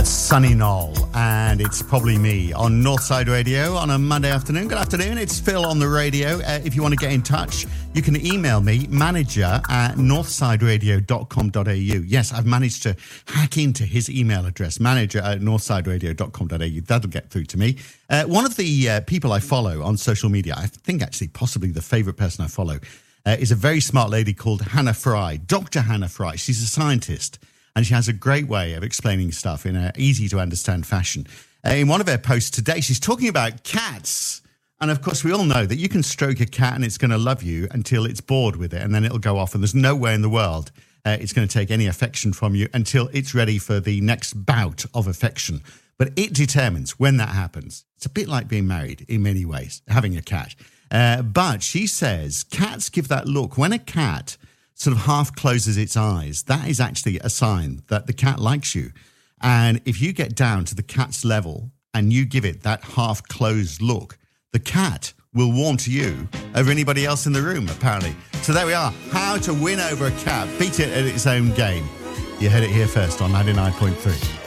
That's Sunny Knoll, and it's probably me on Northside Radio on a Monday afternoon. Good afternoon, it's Phil on the radio. If you want to get in touch, you can email me, manager@northsideradio.com.au. Yes, I've managed to hack into his email address, manager@northsideradio.com.au. That'll get through to me. One of the people I follow on social media, I think actually possibly the favourite person I follow, is a very smart lady called Hannah Fry, Dr. Hannah Fry. She's a scientist. And she has a great way of explaining stuff in an easy-to-understand fashion. In one of her posts today, she's talking about cats. And, of course, we all know that you can stroke a cat and it's going to love you until it's bored with it, and then it'll go off. And there's no way in the world it's going to take any affection from you until it's ready for the next bout of affection. But it determines when that happens. It's a bit like being married in many ways, having a cat. But she says cats give that look. When a cat sort of half closes its eyes, that is actually a sign that the cat likes you. And if you get down to the cat's level and you give it that half closed look, the cat will warm to you over anybody else in the room, apparently. So there we are. How to win over a cat. Beat it at its own game. You heard it here first on 99.3.